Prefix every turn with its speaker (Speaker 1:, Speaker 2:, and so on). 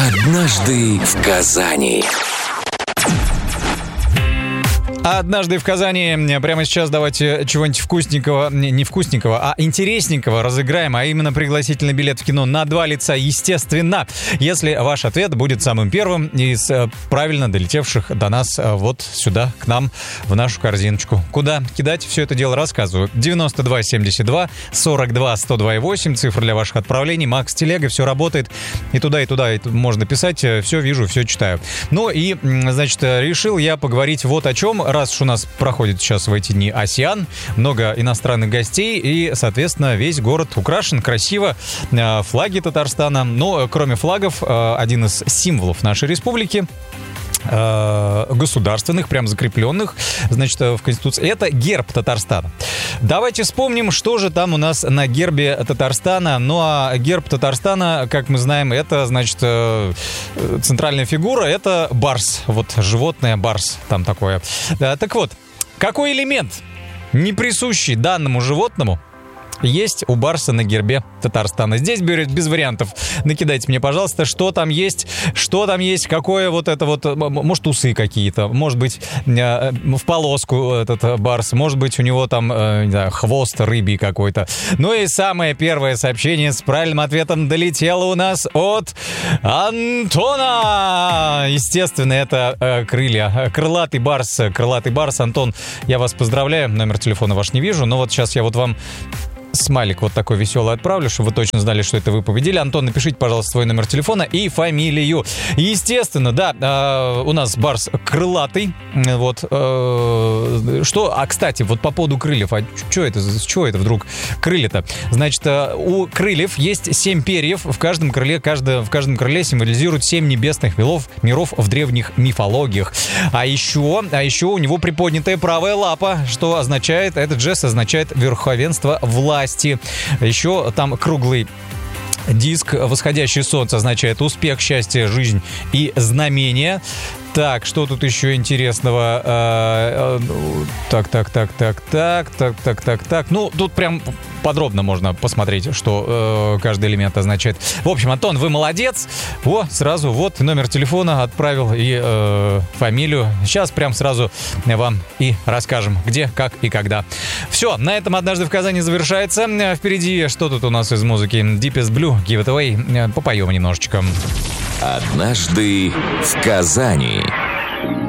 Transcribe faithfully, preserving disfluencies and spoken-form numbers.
Speaker 1: Однажды в Казани.
Speaker 2: А однажды в Казани прямо сейчас давайте чего-нибудь вкусненького, не вкусненького, а интересненького разыграем, а именно пригласительный билет в кино на два лица, естественно, если ваш ответ будет самым первым из правильно долетевших до нас вот сюда, к нам, в нашу корзиночку. Куда кидать? Все это дело рассказываю. девяносто два семьдесят два сорок два сто два и восемь, цифра для ваших отправлений. Макс Телега, все работает. И туда, и туда и можно писать. Все вижу, все читаю. Ну и, значит, решил я поговорить вот о чем. Раз уж у нас проходит сейчас в эти дни Асиан, много иностранных гостей, и, соответственно, весь город украшен красиво, флаги Татарстана. Но, кроме флагов, один из символов нашей республики, государственных, прям закрепленных, значит, в Конституции, это герб Татарстана. Давайте вспомним, что же там у нас на гербе Татарстана. Ну, а герб Татарстана, как мы знаем, это, значит, центральная фигура, это барс. Вот животное барс, там такое. Так вот, какой элемент, не присущий данному животному, есть у барса на гербе Татарстана? Здесь без вариантов. Накидайте мне, пожалуйста, что там есть, что там есть, какое вот это вот, может, усы какие-то, может быть, в полоску этот барс, может быть, у него там, не знаю, хвост рыбий какой-то. Ну и самое первое сообщение с правильным ответом долетело у нас от Антона. Естественно, это крылья. Крылатый барс, крылатый барс. Антон, я вас поздравляю. Номер телефона ваш не вижу, но вот сейчас я вот вам смайлик вот такой веселый отправлю, чтобы вы точно знали, что это вы победили. Антон, напишите, пожалуйста, свой номер телефона и фамилию. Естественно, да, э, у нас барс крылатый. Вот. Э, что? А, кстати, вот по поводу крыльев. А что это? С чего это вдруг крылья-то? Значит, э, у крыльев есть семь перьев. В каждом крыле, каждое, в каждом крыле символизируют семь небесных миров, миров в древних мифологиях. А еще, а еще у него приподнятая правая лапа, что означает, этот жест означает верховенство власти. Еще там круглый диск, восходящее солнце означает успех, счастье, жизнь и знамение. Так, что тут еще интересного? Так, так, так, так, так, так, так, так, так. Ну, тут прям подробно можно посмотреть, что э, каждый элемент означает. В общем, Антон, вы молодец. О, сразу вот номер телефона отправил и э, фамилию. Сейчас прям сразу вам и расскажем, где, как и когда. Все, на этом «Однажды в Казани» завершается. Впереди что тут у нас из музыки? Deepest Blue, Give It Away. Попоем немножечко.
Speaker 1: «Однажды в Казани».